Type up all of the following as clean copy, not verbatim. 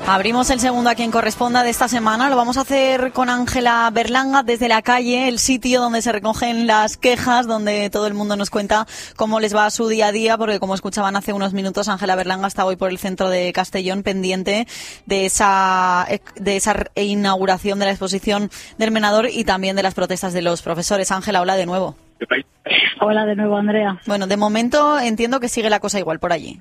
Abrimos el segundo a quien corresponda de esta semana. Lo vamos a hacer con Ángela Berlanga desde la calle, el sitio donde se recogen las quejas, donde todo el mundo nos cuenta cómo les va su día a día, porque como escuchaban hace unos minutos, Ángela Berlanga está hoy por el centro de Castellón pendiente de esa inauguración de la exposición del Menador y también de las protestas de los profesores. Ángela, hola de nuevo. Hola de nuevo, Andrea. Bueno, de momento entiendo que sigue la cosa igual por allí.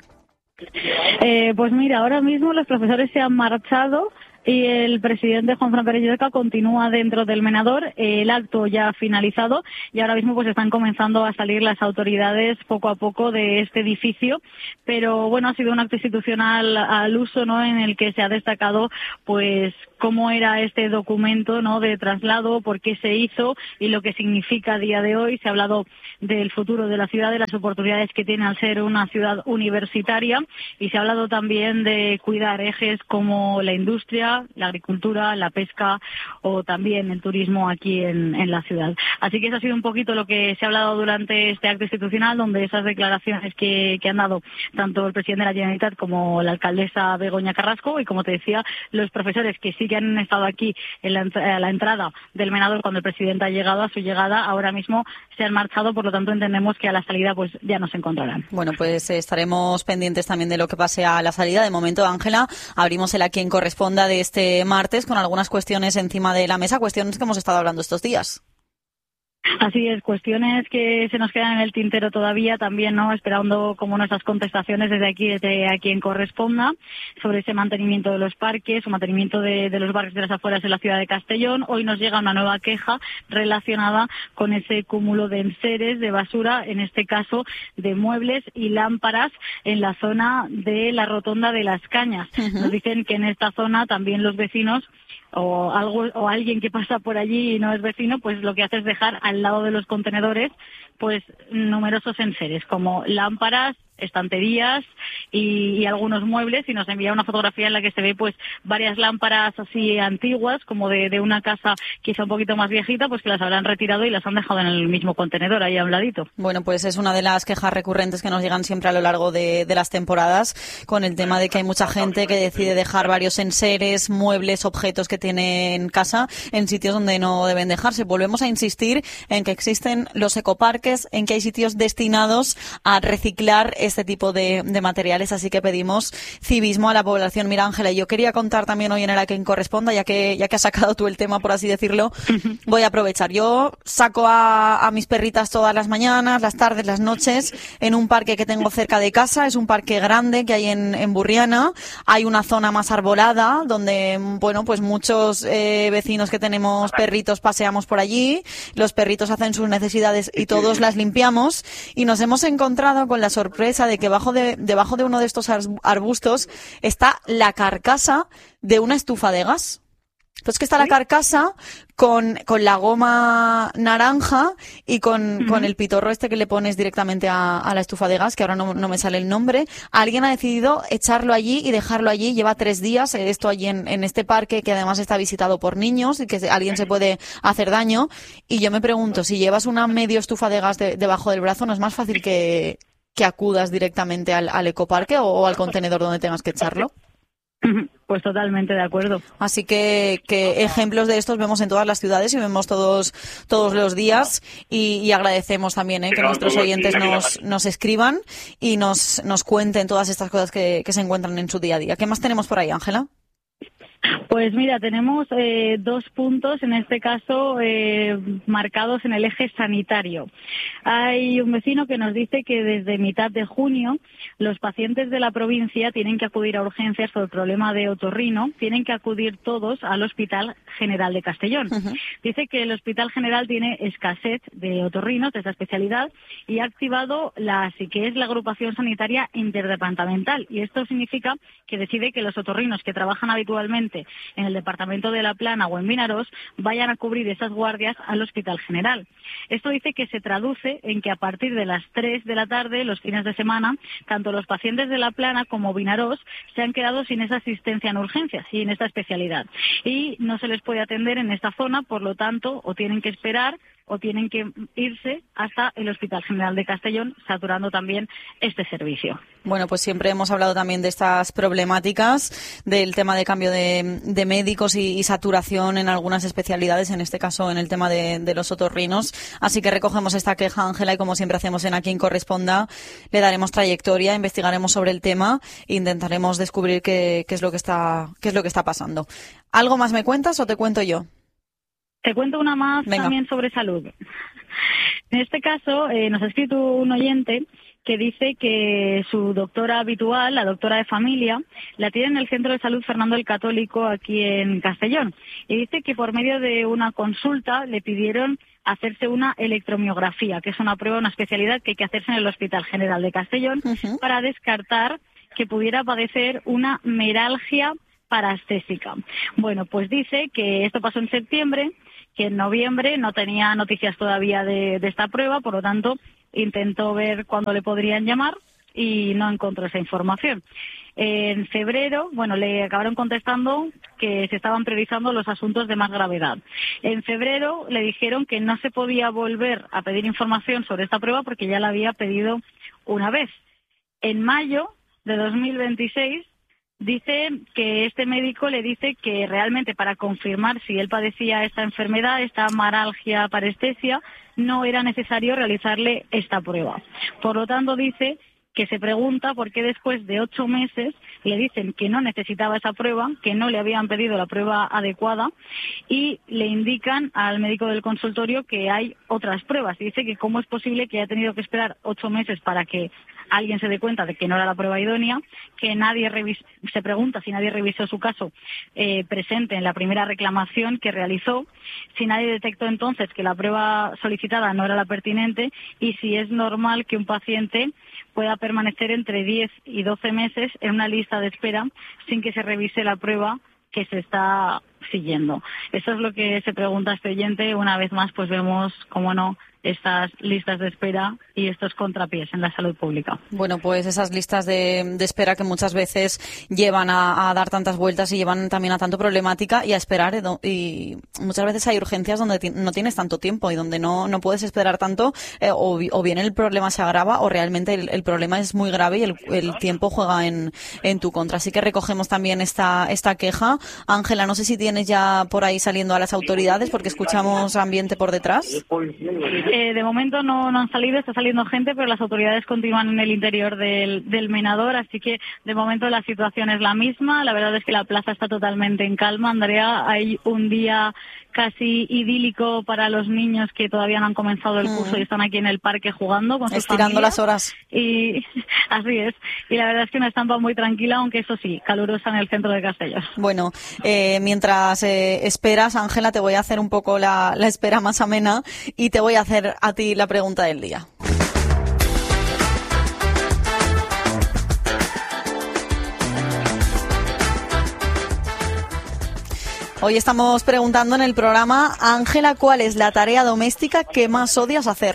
Pues mira, ahora mismo los profesores se han marchado y el presidente Juan Fran Pérez Llorca continúa dentro del Menador. El acto ya ha finalizado y ahora mismo pues están comenzando a salir las autoridades poco a poco de este edificio, pero bueno, ha sido un acto institucional al uso, ¿no?, en el que se ha destacado pues cómo era este documento, ¿no?, de traslado, por qué se hizo y lo que significa a día de hoy. Se ha hablado del futuro de la ciudad, de las oportunidades que tiene al ser una ciudad universitaria, y se ha hablado también de cuidar ejes como la industria, la agricultura, la pesca o también el turismo aquí en la ciudad. Así que eso ha sido un poquito lo que se ha hablado durante este acto institucional, donde esas declaraciones que han dado tanto el presidente de la Generalitat como la alcaldesa Begoña Carrasco y, como te decía, los profesores que sí que han estado aquí en la entrada del Menador cuando el presidente ha llegado, a su llegada, ahora mismo se han marchado, por lo tanto entendemos que a la salida pues ya no se encontrarán. Bueno, pues estaremos pendientes también de lo que pase a la salida. De momento, Ángela, abrimos el a quien corresponda de este martes con algunas cuestiones encima de la mesa, cuestiones que hemos estado hablando estos días. Así es, cuestiones que se nos quedan en el tintero todavía también, ¿no?, esperando como nuestras contestaciones desde a quien corresponda sobre ese mantenimiento de los parques o mantenimiento de los barrios de las afueras de la ciudad de Castellón. Hoy nos llega una nueva queja relacionada con ese cúmulo de enseres de basura, en este caso de muebles y lámparas en la zona de la rotonda de Las Cañas. Nos dicen que en esta zona también los vecinos o alguien que pasa por allí y no es vecino, pues lo que hace es dejar al lado de los contenedores pues numerosos enseres como lámparas, estanterías y algunos muebles, y nos envía una fotografía en la que se ve pues varias lámparas así antiguas, como de una casa quizá un poquito más viejita, pues que las habrán retirado y las han dejado en el mismo contenedor ahí a un ladito. Bueno, pues es una de las quejas recurrentes que nos llegan siempre a lo largo de las temporadas, con el tema de que hay mucha gente que decide dejar varios enseres, muebles, objetos que tiene en casa en sitios donde no deben dejarse. Volvemos a insistir en que existen los ecoparques, en que hay sitios destinados a reciclar este tipo de materiales, así que pedimos civismo a la población. Mira, Ángela, yo quería contar también hoy en el a quien corresponda, ya que has sacado tú el tema, por así decirlo, voy a aprovechar. Yo saco a mis perritas todas las mañanas, las tardes, las noches, en un parque que tengo cerca de casa. Es un parque grande que hay en Burriana. Hay una zona más arbolada donde, bueno, pues muchos vecinos que tenemos perritos paseamos por allí. Los perritos hacen sus necesidades y todos las limpiamos, y nos hemos encontrado con la sorpresa de que debajo de uno de estos arbustos está la carcasa de una estufa de gas. Pues que está la carcasa con la goma naranja y con el pitorro este que le pones directamente a la estufa de gas, que ahora no me sale el nombre. Alguien ha decidido echarlo allí y dejarlo allí. Lleva 3 días esto allí en este parque, que además está visitado por niños y que alguien se puede hacer daño. Y yo me pregunto, si llevas una medio estufa de gas debajo del brazo, ¿no es más fácil que acudas directamente al ecoparque o al contenedor donde tengas que echarlo? Pues totalmente de acuerdo. Así que ejemplos de estos vemos en todas las ciudades y vemos todos los días, y agradecemos también que nuestros oyentes nos escriban y nos cuenten todas estas cosas que se encuentran en su día a día. ¿Qué más tenemos por ahí, Ángela? Pues mira, tenemos 2 puntos, en este caso marcados en el eje sanitario. Hay un vecino que nos dice que desde mitad de junio los pacientes de la provincia tienen que acudir a urgencias por el problema de otorrino, tienen que acudir todos al Hospital General de Castellón. Dice que el Hospital General tiene escasez de otorrinos de esa especialidad y ha activado la ASI, que es la Agrupación Sanitaria Interdepartamental, y esto significa que decide que los otorrinos que trabajan habitualmente en el departamento de La Plana o en Vinarós vayan a cubrir esas guardias al Hospital General. Esto dice que se traduce en que a partir de las 3 de la tarde, los fines de semana, tanto los pacientes de La Plana como Vinarós se han quedado sin esa asistencia en urgencias y en esta especialidad. Y no se les puede atender en esta zona, por lo tanto, o tienen que esperar o tienen que irse hasta el Hospital General de Castellón, saturando también este servicio. Bueno, pues siempre hemos hablado también de estas problemáticas, del tema de cambio de médicos y saturación en algunas especialidades, en este caso en el tema de los otorrinos. Así que recogemos esta queja, Ángela, y como siempre hacemos en A Quien Corresponda, le daremos trayectoria, investigaremos sobre el tema e intentaremos descubrir qué es lo que está pasando. ¿Algo más me cuentas o te cuento yo? Te cuento una más. Venga. También sobre salud. En este caso, nos ha escrito un oyente que dice que su doctora habitual, la doctora de familia, la tiene en el Centro de Salud Fernando el Católico aquí en Castellón. Y dice que por medio de una consulta le pidieron hacerse una electromiografía, que es una prueba, una especialidad que hay que hacerse en el Hospital General de Castellón, para descartar que pudiera padecer una meralgia parastésica. Bueno, pues dice que esto pasó en septiembre, que en noviembre no tenía noticias todavía de esta prueba, por lo tanto intentó ver cuándo le podrían llamar y no encontró esa información. En febrero, bueno, le acabaron contestando que se estaban priorizando los asuntos de más gravedad. En febrero le dijeron que no se podía volver a pedir información sobre esta prueba porque ya la había pedido una vez. En mayo de 2026 dice que este médico le dice que realmente para confirmar si él padecía esta enfermedad, esta meralgia parestesia, no era necesario realizarle esta prueba. Por lo tanto, dice que se pregunta por qué después de 8 meses le dicen que no necesitaba esa prueba, que no le habían pedido la prueba adecuada y le indican al médico del consultorio que hay otras pruebas. Y dice que cómo es posible que haya tenido que esperar 8 meses para que alguien se dé cuenta de que no era la prueba idónea, que nadie se pregunta si nadie revisó su caso presente en la primera reclamación que realizó, si nadie detectó entonces que la prueba solicitada no era la pertinente y si es normal que un paciente pueda permanecer entre 10 y 12 meses en una lista de espera sin que se revise la prueba que se está siguiendo. Eso es lo que se pregunta este oyente. Una vez más, pues vemos, cómo no, estas listas de espera y estos contrapiés en la salud pública. Bueno, pues esas listas de espera que muchas veces llevan a dar tantas vueltas y llevan también a tanto problemática y a esperar, y muchas veces hay urgencias donde no tienes tanto tiempo y donde no puedes esperar tanto, o bien el problema se agrava o realmente el problema es muy grave y el tiempo juega en tu contra. Así que recogemos también esta queja. Ángela, no sé si tienes ya por ahí saliendo a las autoridades porque escuchamos ambiente por detrás. De momento no han salido, está saliendo gente, pero las autoridades continúan en el interior del menador, así que de momento la situación es la misma. La verdad es que la plaza está totalmente en calma, Andrea. Hay un día casi idílico para los niños que todavía no han comenzado el curso y están aquí en el parque jugando con sus estirando familias. Las horas. Y así es. Y la verdad es que una estampa muy tranquila, aunque eso sí, calurosa en el centro de Castellón. Bueno, mientras esperas, Ángela, te voy a hacer un poco la espera más amena y te voy a hacer a ti la pregunta del día. Hoy estamos preguntando en el programa, Ángela, ¿cuál es la tarea doméstica que más odias hacer?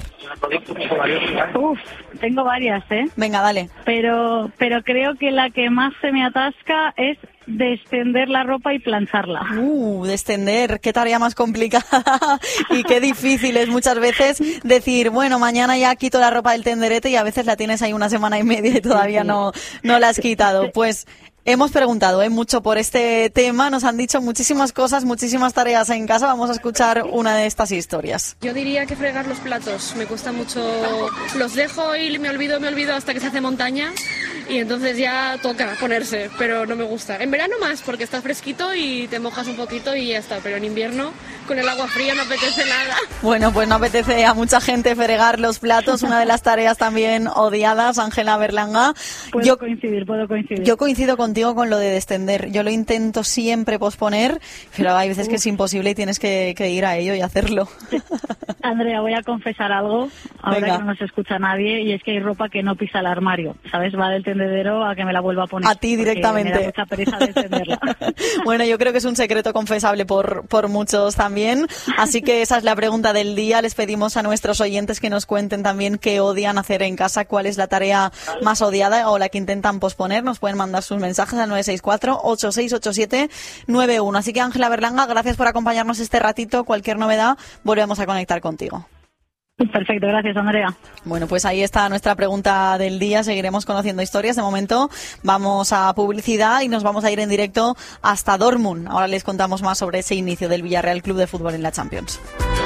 Tengo varias, ¿eh? Venga, dale. Pero creo que la que más se me atasca es de extender la ropa y plancharla. De extender, qué tarea más complicada y qué difícil es muchas veces decir, bueno, mañana ya quito la ropa del tenderete y a veces la tienes ahí una semana y media y todavía no la has quitado. Pues hemos preguntado mucho por este tema, nos han dicho muchísimas cosas, muchísimas tareas en casa. Vamos a escuchar una de estas historias. Yo diría que fregar los platos, me cuesta mucho, los dejo y me olvido hasta que se hace montaña y entonces ya toca ponerse, pero no me gusta. En verano más, porque está fresquito y te mojas un poquito y ya está, pero en invierno con el agua fría no apetece nada. Bueno, pues no apetece a mucha gente fregar los platos, una de las tareas también odiadas, Ángela Berlanga. Puedo coincidir. Yo coincido contigo con lo de descender. Yo lo intento siempre posponer, pero hay veces que es imposible y tienes que ir a ello y hacerlo. Andrea, voy a confesar algo, ahora Venga. Que no nos escucha nadie, y es que hay ropa que no pisa el armario, ¿sabes? Va del tendedero a que me la vuelva a poner. A ti directamente. Me da mucha pereza de extenderla. Bueno, yo creo que es un secreto confesable por muchos también, así que esa es la pregunta del día. Les pedimos a nuestros oyentes que nos cuenten también qué odian hacer en casa, cuál es la tarea más odiada o la que intentan posponer. Nos pueden mandar sus mensajes mensajes al 964-8687-91. Así que Ángela Berlanga, gracias por acompañarnos este ratito. Cualquier novedad, volvemos a conectar contigo. Perfecto, gracias, Andrea. Bueno, pues ahí está nuestra pregunta del día. Seguiremos conociendo historias. De momento vamos a publicidad y nos vamos a ir en directo hasta Dortmund. Ahora les contamos más sobre ese inicio del Villarreal Club de Fútbol en la Champions.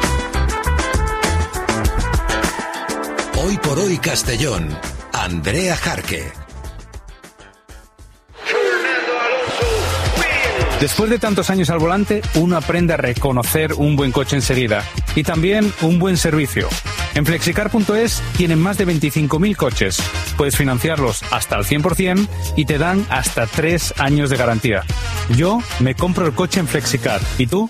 Hoy por hoy Castellón, Andrea Jarque. Después de tantos años al volante, uno aprende a reconocer un buen coche enseguida y también un buen servicio. En Flexicar.es tienen más de 25.000 coches. Puedes financiarlos hasta al 100% y te dan hasta 3 años de garantía. Yo me compro el coche en Flexicar. ¿Y tú?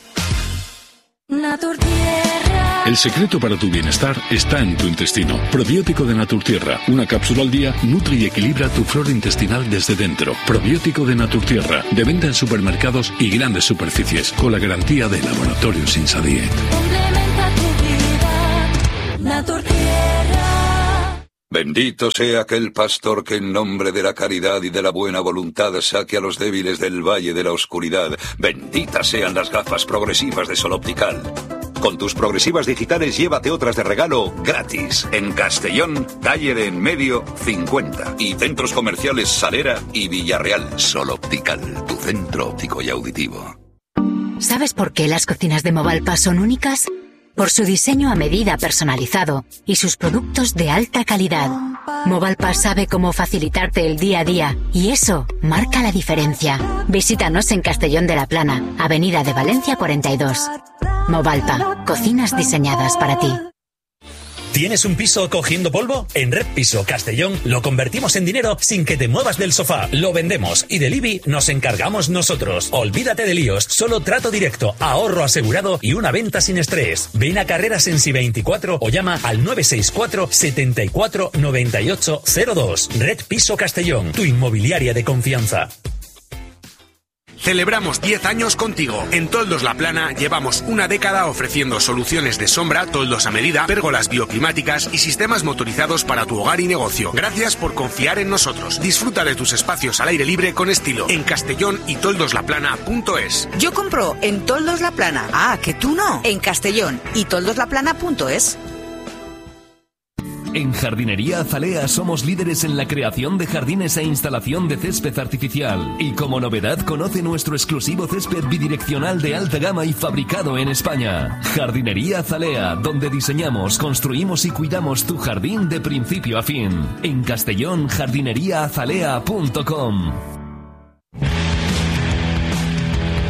El secreto para tu bienestar está en tu intestino. Probiótico de Naturtierra. Una cápsula al día nutre y equilibra tu flora intestinal desde dentro. Probiótico de Naturtierra. De venta en supermercados y grandes superficies. Con la garantía de Laboratorios Insadiet. Complementa tu vida. Naturtierra. Bendito sea aquel pastor que en nombre de la caridad y de la buena voluntad saque a los débiles del valle de la oscuridad. Benditas sean las gafas progresivas de Sol Optical. Con tus progresivas digitales llévate otras de regalo gratis. En Castellón, calle de Enmedio 50. Y centros comerciales Salera y Villarreal. Sol Optical, tu centro óptico y auditivo. ¿Sabes por qué las cocinas de Movalpa son únicas? Por su diseño a medida personalizado y sus productos de alta calidad. Movalpa sabe cómo facilitarte el día a día y eso marca la diferencia. Visítanos en Castellón de la Plana, Avenida de Valencia 42. Movalpa, cocinas diseñadas para ti. ¿Tienes un piso cogiendo polvo? En Red Piso Castellón lo convertimos en dinero sin que te muevas del sofá. Lo vendemos y del IBI nos encargamos nosotros. Olvídate de líos, solo trato directo, ahorro asegurado y una venta sin estrés. Ven a Carreras en Si24 o llama al 964 74 98 02. Red Piso Castellón, tu inmobiliaria de confianza. Celebramos 10 años contigo. En Toldos La Plana llevamos una década ofreciendo soluciones de sombra, toldos a medida, pérgolas bioclimáticas y sistemas motorizados para tu hogar y negocio. Gracias por confiar en nosotros. Disfruta de tus espacios al aire libre con estilo en Castellón y toldoslaplana.es. Yo compro en Toldos La Plana. Ah, que tú no. En Castellón y toldoslaplana.es. En Jardinería Azalea somos líderes en la creación de jardines e instalación de césped artificial. Y como novedad, conoce nuestro exclusivo césped bidireccional de alta gama y fabricado en España. Jardinería Azalea, donde diseñamos, construimos y cuidamos tu jardín de principio a fin. En Castellón, jardineriaazalea.com.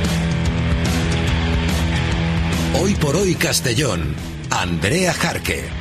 Hoy por hoy Castellón, Andrea Jarque.